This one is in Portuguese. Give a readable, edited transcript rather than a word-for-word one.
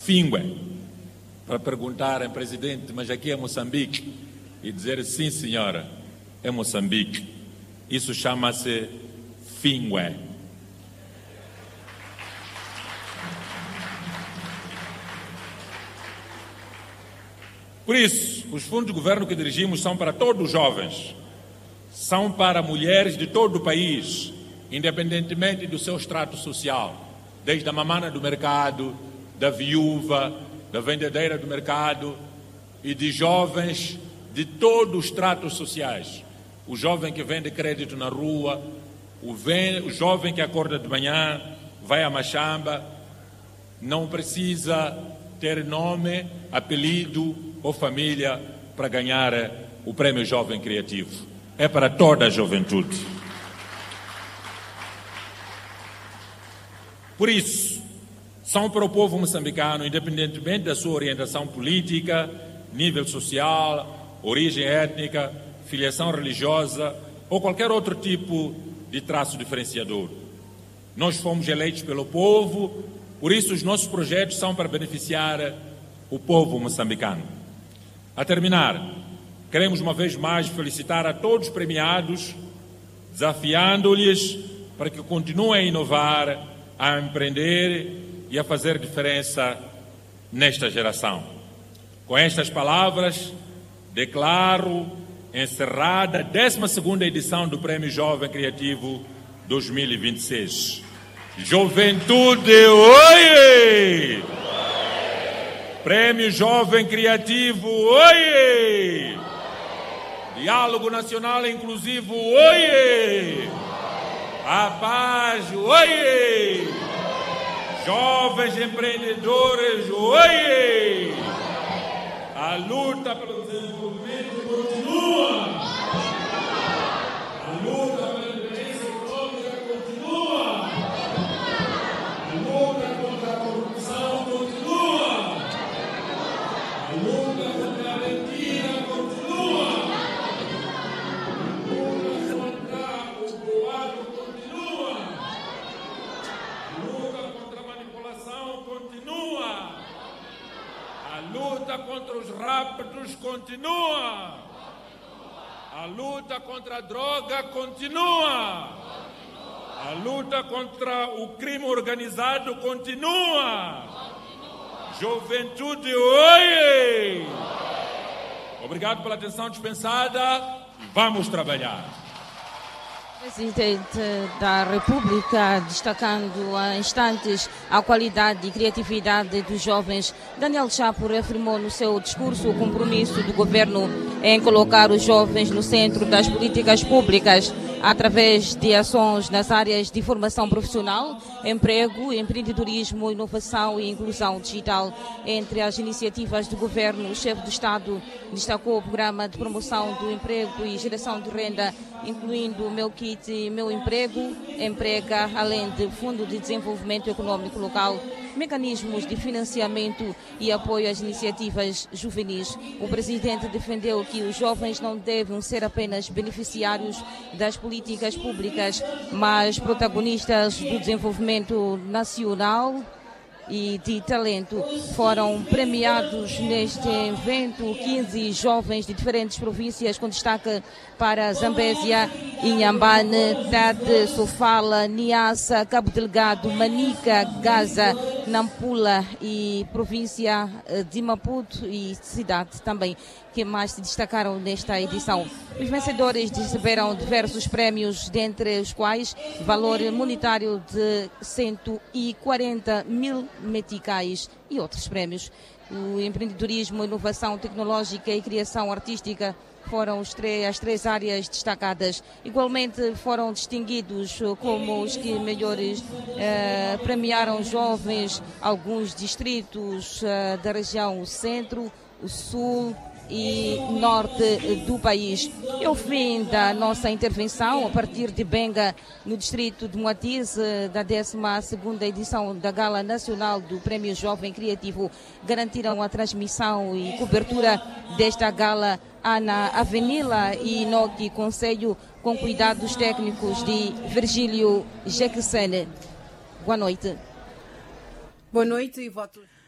Fingue, para perguntarem, presidente, mas aqui é Moçambique? E dizer, sim senhora, é Moçambique. Isso chama-se Fingue. Por isso, os fundos de governo que dirigimos são para todos os jovens, são para mulheres de todo o país, independentemente do seu extrato social, desde a mamana do mercado, da viúva, da vendedeira do mercado e de jovens de todos os estratos sociais. O jovem que vende crédito na rua, o jovem que acorda de manhã, vai à machamba, não precisa ter nome, apelido ou família para ganhar o Prémio Jovem Criativo. É para toda a juventude. Por isso, são para o povo moçambicano, independentemente da sua orientação política, nível social, origem étnica, filiação religiosa ou qualquer outro tipo de traço diferenciador. Nós fomos eleitos pelo povo, por isso os nossos projetos são para beneficiar o povo moçambicano. A terminar, queremos uma vez mais felicitar a todos os premiados, desafiando-lhes para que continuem a inovar, a empreender e a fazer diferença nesta geração. Com estas palavras, declaro encerrada a 12ª edição do Prêmio Jovem Criativo 2026. Juventude, oie! Prêmio Jovem Criativo, oie! Diálogo Nacional Inclusivo, oie! A paz, oie! Jovens empreendedores, oie! A luta pelo desenvolvimento continua! A luta pela independência econômica continua! A luta contra a corrupção continua! A luta contra a mentira continua! A luta contra o boato continua! A luta contra a manipulação continua! A luta contra os rápidos continua! A luta contra a droga continua! A luta contra o crime organizado continua! Juventude, oie! Obrigado pela atenção dispensada e vamos trabalhar. Presidente da República, destacando há instantes a qualidade e criatividade dos jovens, Daniel Chapo reafirmou no seu discurso o compromisso do governo em colocar os jovens no centro das políticas públicas, através de ações nas áreas de formação profissional, emprego, empreendedorismo, inovação e inclusão digital. Entre as iniciativas do governo, o chefe do Estado destacou o programa de promoção do emprego e geração de renda, incluindo o Meu Kit e Meu Emprego, Emprega, além de Fundo de Desenvolvimento Econômico Local, mecanismos de financiamento e apoio às iniciativas juvenis. O presidente defendeu que os jovens não devem ser apenas beneficiários das políticas públicas, mas protagonistas do desenvolvimento nacional e de talento. Foram premiados neste evento 15 jovens de diferentes províncias, com destaque para Zambésia, Inhambane, Tete, Sofala, Niassa, Cabo Delgado, Manica, Gaza, Nampula e província de Maputo e cidade também, que mais se destacaram nesta edição. Os vencedores receberam diversos prémios, dentre os quais valor monetário de 140 mil meticais e outros prémios. O empreendedorismo, inovação tecnológica e criação artística foram as três áreas destacadas. Igualmente foram distinguidos como os que melhores premiaram jovens, alguns distritos da região centro, o sul e norte do país. É o fim da nossa intervenção a partir de Benga, no distrito de Moatize, da 12ª edição da Gala Nacional do Prêmio Jovem Criativo. Garantiram a transmissão e cobertura desta gala Ana Avenila e Inoki Conselho, com cuidados técnicos de Virgílio Jequesene. Boa noite. Boa noite e votos.